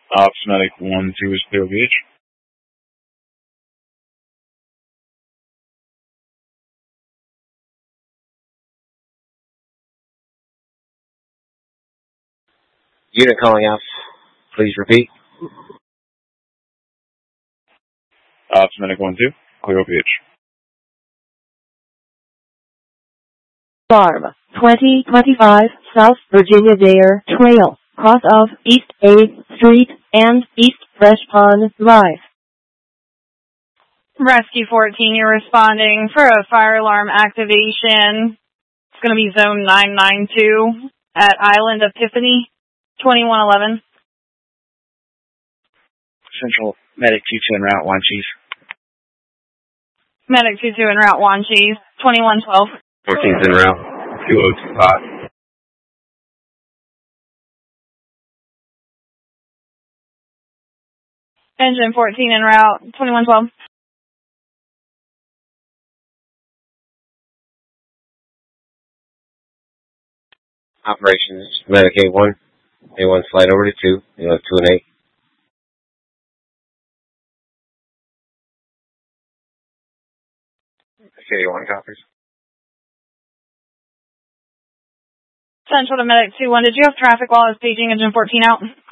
Ops Medic 1-2 is clear beach. Unit calling out. Please repeat. Ops Medic 1-2, clear beach. Farm, 2025 South Virginia Dare Trail, cross of East 8th Street and East Fresh Pond Drive. Rescue 14, you're responding for a fire alarm activation. It's going to be zone 992 at Island Epiphany, 2111. Central Medic 2-2 en route, Wanchese. Medic 2-2 en route, Wanchese, 2112. 14's en route. 2025. Engine 14 en route, 2112. Operations, Medic A1. A1 slide over to 2. You have 2 and 8. Okay, A1 copies. Central to Medic 2-1, did you have traffic while I was paging Engine 14 out?